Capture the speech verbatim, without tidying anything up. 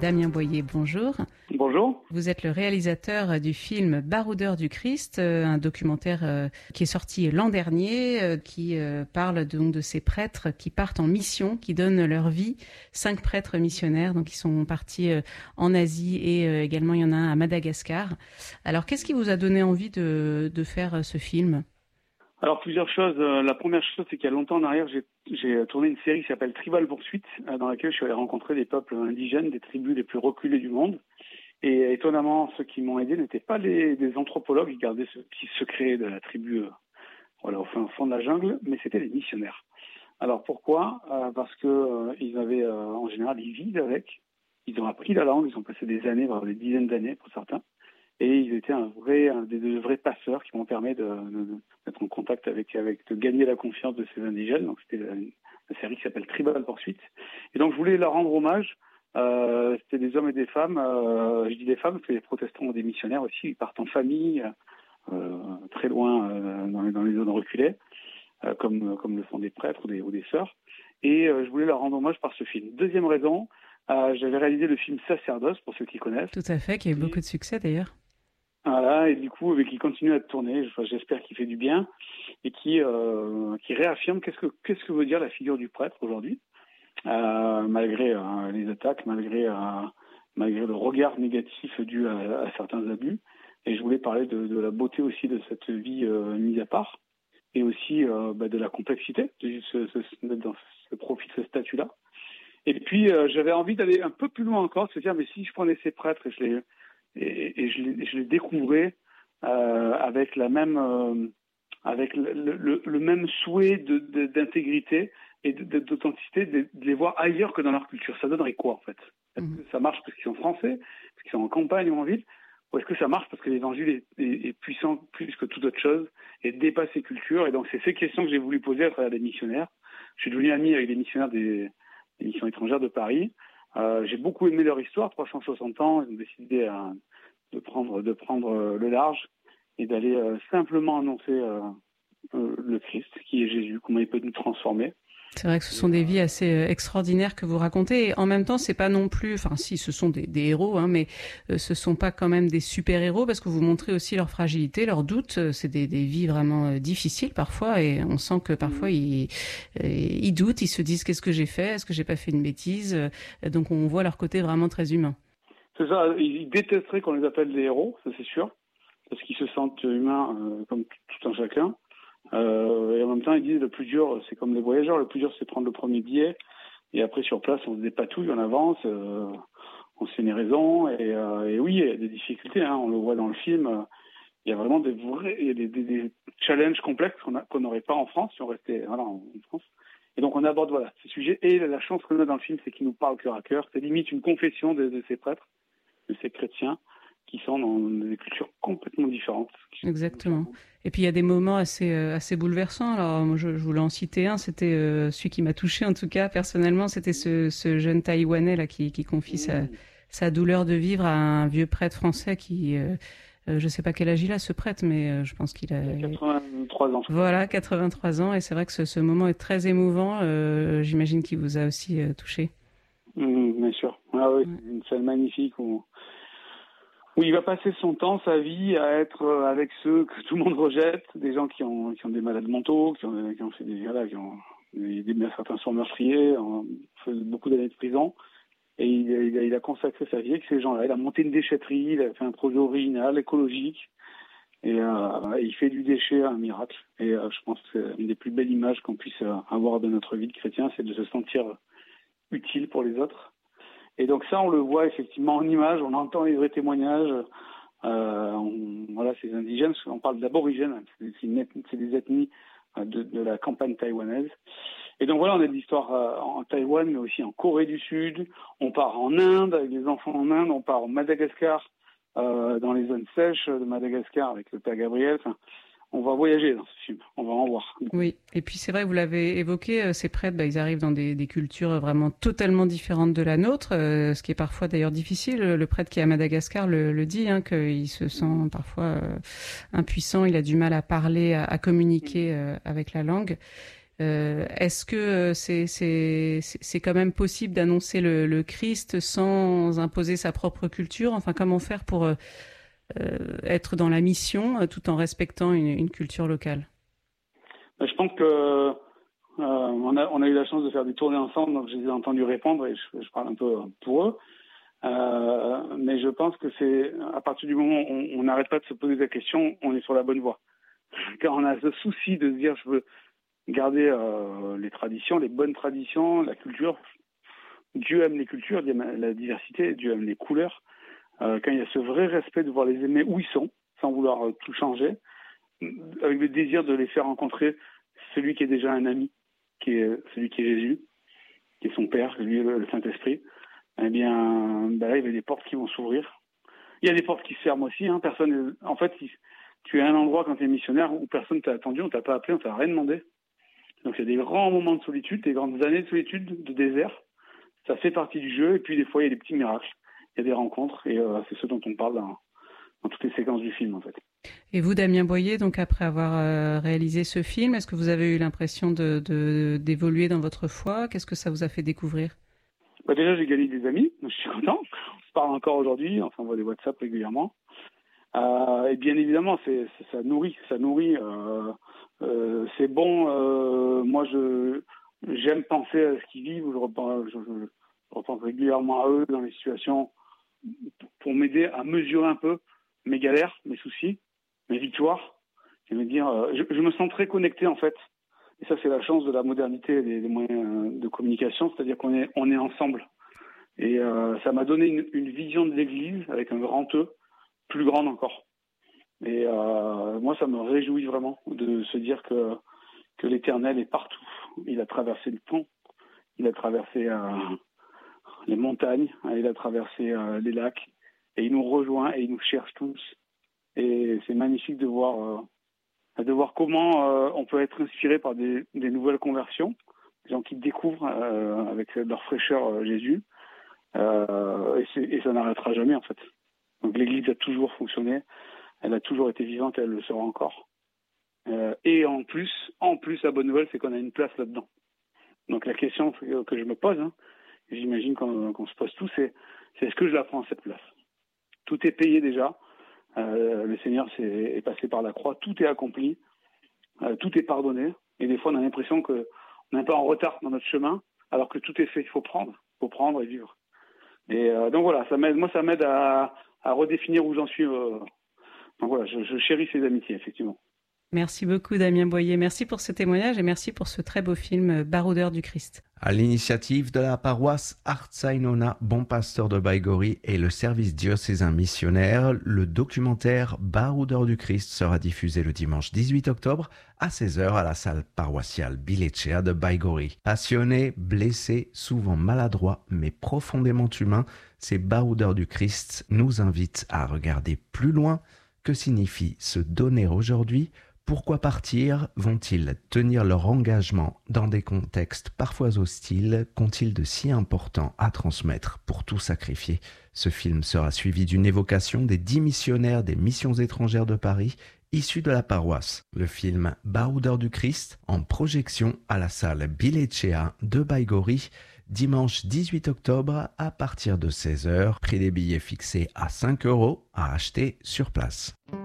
Damien Boyer, bonjour. Bonjour. Vous êtes le réalisateur du film Baroudeur du Christ, un documentaire qui est sorti l'an dernier, qui parle donc de ces prêtres qui partent en mission, qui donnent leur vie, cinq prêtres missionnaires, donc qui sont partis en Asie et également il y en a un à Madagascar. Alors qu'est-ce qui vous a donné envie de, de faire ce film ? Alors plusieurs choses. La première chose, c'est qu'il y a longtemps en arrière, j'ai, j'ai tourné une série qui s'appelle Tribal Pursuit, dans laquelle je suis allé rencontrer des peuples indigènes, des tribus les plus reculées du monde. Et étonnamment, ceux qui m'ont aidé n'étaient pas les, des anthropologues qui gardaient ce petit secret de la tribu euh, voilà, au fin fond de la jungle, mais c'était les missionnaires. Alors pourquoi ? euh, Parce que euh, ils avaient, euh, en général, ils vivent avec, ils ont appris la langue, ils ont passé des années, voire des dizaines d'années pour certains. Et ils étaient un vrai, un des de vrais passeurs qui m'ont permis de, de, d'être en contact avec, avec, de gagner la confiance de ces indigènes. Donc c'était la, la série qui s'appelle Tribal Pursuit. Et donc je voulais leur rendre hommage. Euh, c'était des hommes et des femmes. Euh, je dis des femmes parce que les protestants ont des missionnaires aussi. Ils partent en famille, euh, très loin euh, dans, les, dans les zones reculées, euh, comme, comme le font des prêtres ou des, ou des sœurs. Et euh, je voulais leur rendre hommage par ce film. Deuxième raison, euh, j'avais réalisé le film Sacerdoce, pour ceux qui connaissent. Tout à fait, qui a eu beaucoup de succès d'ailleurs. Voilà, et du coup, mais qui continue à tourner, j'espère qu'il fait du bien, et qui, euh, qui réaffirme qu'est-ce que, qu'est-ce que veut dire la figure du prêtre aujourd'hui, euh, malgré euh, les attaques, malgré, euh, malgré le regard négatif dû à, à certains abus. Et je voulais parler de, de la beauté aussi de cette vie euh, mise à part, et aussi euh, bah, de la complexité de se, se, se mettre dans ce profil, ce statut-là. Et puis, euh, j'avais envie d'aller un peu plus loin encore, de se dire, mais si je prenais ces prêtres et je les... Et, et je les, je les découvrais euh, avec la même, euh, avec le, le, le même souhait de, de, d'intégrité et de, de, d'authenticité, de, de les voir ailleurs que dans leur culture. Ça donnerait quoi en fait ? Est-ce que ça marche parce qu'ils sont français, parce qu'ils sont en campagne ou en ville, ou est-ce que ça marche parce que l'évangile est, est, est puissant plus que toute autre chose et dépasse les cultures ? Et donc c'est ces questions que j'ai voulu poser à travers des missionnaires. Je suis devenu ami avec des missionnaires des, des missions étrangères de Paris. Euh, j'ai beaucoup aimé leur histoire, trois cent soixante ans, ils ont décidé euh, de prendre de prendre euh, le large et d'aller euh, simplement annoncer euh, euh, le Christ, qui est Jésus, comment il peut nous transformer. C'est vrai que ce sont des vies assez extraordinaires que vous racontez, et en même temps, c'est pas non plus, enfin si, ce sont des, des héros, hein, mais euh, ce sont pas quand même des super-héros, parce que vous montrez aussi leur fragilité, leurs doutes. C'est des, des vies vraiment euh, difficiles parfois, et on sent que parfois ils, euh, ils doutent, ils se disent qu'est-ce que j'ai fait, est-ce que j'ai pas fait une bêtise, euh, donc on voit leur côté vraiment très humain. C'est ça, ils détesteraient qu'on les appelle des héros, ça c'est sûr, parce qu'ils se sentent humains euh, comme tout un chacun. Euh, et en même temps, ils disent le plus dur, c'est comme les voyageurs, le plus dur, c'est prendre le premier billet. Et après, sur place, on se dépatouille, on avance, euh, on se fait une raison. Et, euh, et oui, il y a des difficultés, hein, on le voit dans le film. Euh, il y a vraiment des vrais, il y a des, des, des challenges complexes qu'on a, qu'on n'aurait pas en France si on restait voilà, en, en France. Et donc, on aborde voilà ces sujets. Et la chance qu'on a dans le film, c'est qu'il nous parle cœur à cœur. C'est limite une confession de, de ces prêtres, de ces chrétiens, qui sont dans des cultures complètement différentes. Exactement. Et puis il y a des moments assez euh, assez bouleversants. Alors moi, je, je voulais en citer un. C'était euh, celui qui m'a touché en tout cas personnellement. C'était ce, ce jeune Taïwanais là qui, qui confie mmh. sa, sa douleur de vivre à un vieux prêtre français qui, euh, euh, je sais pas quel âge il a ce prêtre, mais euh, je pense qu'il a quatre-vingt-trois ans. Voilà, quatre-vingt-trois ans. Et c'est vrai que ce, ce moment est très émouvant. Euh, j'imagine qu'il vous a aussi euh, touché. Mmh, bien sûr. Ah oui, ouais. Une scène magnifique où. où il va passer son temps, sa vie, à être avec ceux que tout le monde rejette, des gens qui ont, qui ont des malades mentaux, qui ont, qui ont fait des, voilà, qui ont, des, certains sont meurtriers, ont fait beaucoup d'années de prison. Et il, il, a, il a consacré sa vie avec ces gens-là. Il a monté une déchetterie, il a fait un projet original, écologique. Et euh, il fait du déchet un miracle. Et euh, je pense que c'est une des plus belles images qu'on puisse avoir de notre vie de chrétien, c'est de se sentir utile pour les autres. Et donc ça, on le voit effectivement en images, on entend les vrais témoignages. Euh, on, voilà, ces indigènes, on parle d'aborigènes, c'est, c'est, une, c'est des ethnies de, de la campagne taïwanaise. Et donc voilà, on a de l'histoire euh, en Taïwan, mais aussi en Corée du Sud. On part en Inde avec les enfants en Inde, on part au Madagascar, euh, dans les zones sèches de Madagascar avec le père Gabriel. Enfin, on va voyager dans ce film, on va en voir. Oui, et puis c'est vrai, vous l'avez évoqué, ces prêtres, bah, ils arrivent dans des, des cultures vraiment totalement différentes de la nôtre, euh, ce qui est parfois d'ailleurs difficile. Le prêtre qui est à Madagascar le, le dit, hein, qu'il se sent parfois euh, impuissant, il a du mal à parler, à, à communiquer euh, avec la langue. Euh, est-ce que c'est, c'est, c'est quand même possible d'annoncer le, le Christ sans imposer sa propre culture? Enfin, comment faire pour euh, être dans la mission euh, tout en respectant une, une culture locale? Je pense que euh, on, a, on a eu la chance de faire des tournées ensemble, donc je les ai entendus répondre et je, je parle un peu pour eux. Euh, mais je pense que c'est à partir du moment où on n'arrête pas de se poser la question, on est sur la bonne voie. Quand on a ce souci de se dire je veux garder euh, les traditions, les bonnes traditions, la culture. Dieu aime les cultures, Dieu aime la diversité, Dieu aime les couleurs. Euh, quand il y a ce vrai respect de voir les aimer où ils sont, sans vouloir euh, tout changer, avec le désir de les faire rencontrer celui qui est déjà un ami, qui est celui qui est Jésus, qui est son Père, lui le, le Saint-Esprit, eh bien, ben là, il y a des portes qui vont s'ouvrir. Il y a des portes qui se ferment aussi. Hein. Personne, en fait, tu es à un endroit quand tu es missionnaire où personne t'a attendu, on t'a pas appelé, on t'a rien demandé. Donc, il y a des grands moments de solitude, des grandes années de solitude, de désert. Ça fait partie du jeu. Et puis, des fois, il y a des petits miracles. Il y a des rencontres. Et euh, c'est ce dont on parle dans, dans toutes les séquences du film, en fait. Et vous, Damien Boyer, donc après avoir euh, réalisé ce film, est-ce que vous avez eu l'impression de, de, d'évoluer dans votre foi? Qu'est-ce que ça vous a fait découvrir? Bah déjà, j'ai gagné des amis, donc je suis content. On se parle encore aujourd'hui, on s'envoie des WhatsApp régulièrement. Euh, et bien évidemment, c'est, c'est, ça nourrit, ça nourrit. Euh, euh, c'est bon. Euh, moi, je j'aime penser à ce qu'ils vivent. Je repense, je, je, je repense régulièrement à eux dans les situations pour m'aider à mesurer un peu mes galères, mes soucis, mes victoires. Et me dire, euh, je, je me sens très connecté en fait. Et ça, c'est la chance de la modernité des, des moyens de communication, c'est-à-dire qu'on est, on est ensemble. Et euh, ça m'a donné une, une vision de l'Église avec un grand E, plus grande encore. Et euh, moi, ça me réjouit vraiment de se dire que, que l'Éternel est partout. Il a traversé le pont, il a traversé euh, les montagnes, il a traversé euh, les lacs, et il nous rejoint et il nous cherche tous. Et c'est magnifique de voir... Euh, de voir comment euh, on peut être inspiré par des, des nouvelles conversions, des gens qui découvrent euh, avec leur fraîcheur euh, Jésus, euh, et, c'est, et ça n'arrêtera jamais en fait. Donc l'Église a toujours fonctionné, elle a toujours été vivante et elle le sera encore. Euh, et en plus, en plus, la bonne nouvelle, c'est qu'on a une place là-dedans. Donc la question que je me pose, hein, et j'imagine qu'on, qu'on se pose tous, c'est, c'est est-ce que je la prends cette place? Tout est payé déjà. Euh, le Seigneur c'est, est passé par la croix, tout est accompli, euh, tout est pardonné, et des fois on a l'impression qu'on est un peu en retard dans notre chemin, alors que tout est fait, il faut prendre, il faut prendre et vivre. Et euh, donc voilà, ça m'aide, moi ça m'aide à, à redéfinir où j'en suis. Euh, donc voilà, je, je chéris ces amitiés, effectivement. Merci beaucoup Damien Boyer, merci pour ce témoignage et merci pour ce très beau film Baroudeur du Christ. À l'initiative de la paroisse Artzainona Bon Pasteur de Baïgori et le service diocésain missionnaire, le documentaire Baroudeur du Christ sera diffusé le dimanche dix-huit octobre à seize heures à la salle paroissiale Bilecea de Baïgori. Passionnés, blessés, souvent maladroits, mais profondément humains, ces Baroudeurs du Christ nous invitent à regarder plus loin. Que signifie se donner aujourd'hui? Pourquoi partir? Vont-ils tenir leur engagement dans des contextes parfois hostiles? Qu'ont-ils de si important à transmettre pour tout sacrifier? Ce film sera suivi d'une évocation des dix missionnaires des missions étrangères de Paris issus de la paroisse. Le film Baroudeur du Christ en projection à la salle Bilecea de Baïgori dimanche dix-huit octobre à partir de seize heures. Prix des billets fixé à cinq euros à acheter sur place.